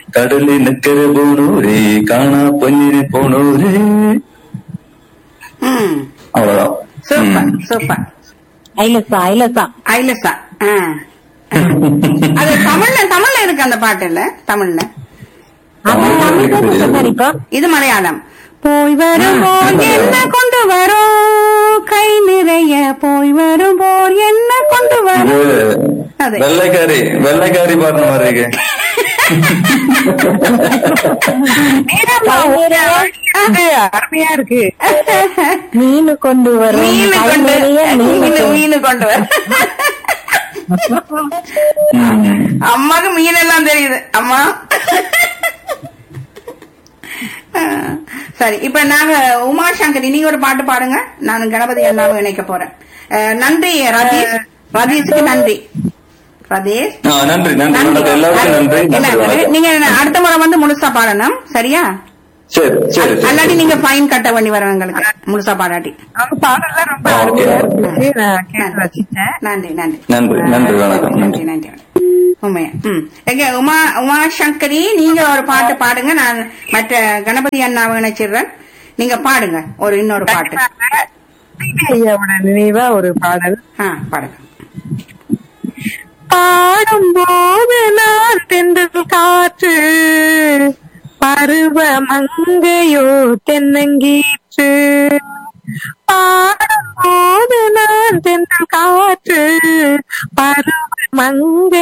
கடலில் நிக்கிற போனூரே காணா பொன்னினை போனூரே. அவ்வளவுதான். Super super. ஐலசா ஐலசா ஐலசா. அது தமிழ்ல இருக்கு அந்த பாட்டு இல்ல? தமிழ்ல இது மலையாளம். போய் வரும் போர் என்ன கொண்டு வரும், கை நிறைய போய் வரும் போர் என்ன கொண்டு வரும். வெள்ளைக்காரி பாடுற மாதிரி இருக்கு. அருமையா இருக்கு. மீன் கொண்டு வரும், மீன் கொண்டு வரும். அம்மாக்கு மீன் எல்லாம் தெரியுது அம்மா. சரி, இப்ப நாங்க உமா சங்கரி நீங்க ஒரு பாட்டு பாடுங்க. நான் கணபதி அண்ணாவை இணைக்க போறேன். நன்றி ராஜேஷ். ராஜேஷுக்கு நன்றி. ராஜேஷ் நன்றி. நீங்க அடுத்த முறை வந்து முழுசா பாடணும், சரியா? அல்லாட்டி நீங்க ஃபைன் கட்ட வேண்டி வரும் எங்களுக்கு முழுசா பாடாட்டி. நன்றி நன்றி நன்றி நன்றி. உண்மையா. எங்க உமா சங்கரி நீங்க ஒரு பாட்டு பாடுங்க. நான் மற்ற கணபதி அண்ணாவை இணைச்சிடுறேன். நீங்க பாடுங்க இன்னொரு பாட்டு. நினைவா ஒரு பாடல் பாடுங்க. பாடும்போது நான் தென்றல் காற்று, பருவ மங்கையோ தென்னங்கீற்று. பாடும்போது நான் தென்றல் காற்று, பருவ மங்கை